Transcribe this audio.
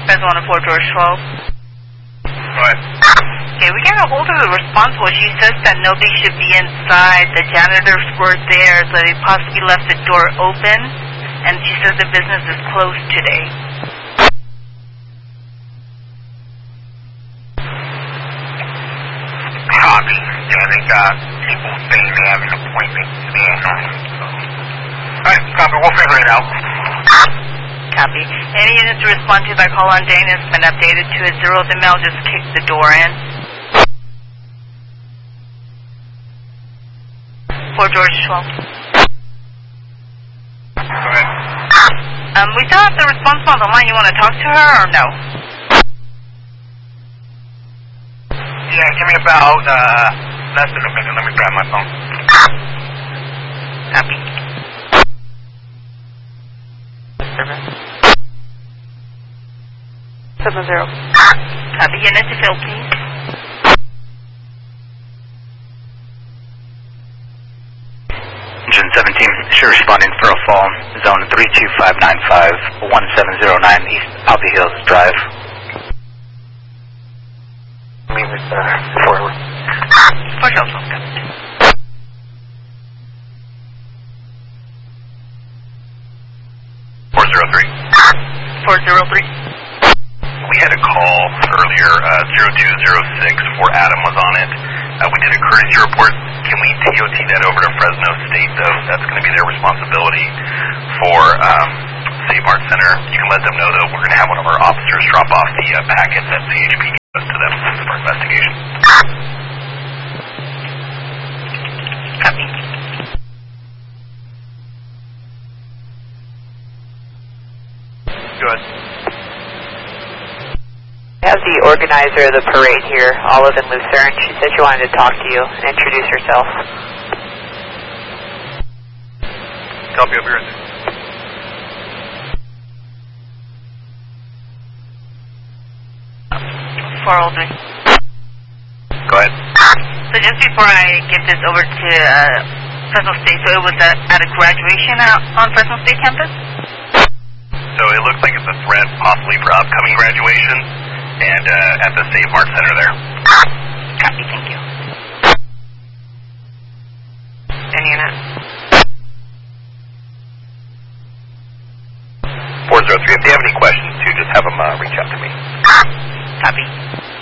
Fresno 4 George 12. Go ahead. Okay, we got a hold of the responsible. She says that nobody should be inside. The janitors were there, so they possibly left the door open. And she says the business is closed today. Copy. Yeah, they got people saying they have an appointment today. Alright, copy. We'll figure it out. Copy. Any units to respond to by call on Dane has been updated to a 0. The mail just kicked the door in. 4 George 12. Go ahead. We still have the responsible on the line. You want to talk to her or no? Yeah, give me about less than a minute. Let me grab my phone. Copy. 7-0. Copy. Unit to fill, please. Engine 17, sure responding for a fall. Zone 32595, 1709 East Poppy Hills Drive. Leave it forward. 4 George 12. 403. 403. We had a call earlier, 0206, for Adam was on it. We did a courtesy report. Can we TOT that over to Fresno State, though? That's going to be their responsibility for Save Art Center. You can let them know, though, we're going to have one of our officers drop off the packet that CHP gave us to them for investigation. Copy. Good. I have the organizer of the parade here, Olive and Lucerne. She said she wanted to talk to you and introduce herself. Copy over here. 403. Go ahead. So just before I give this over to Fresno State, so it was at a graduation on Fresno State campus? So it looks like it's a threat possibly for upcoming graduation and at the Save Art Center there. Copy, thank you. Any unit? 403. If they have any questions, too, just have them reach out to me. Copy.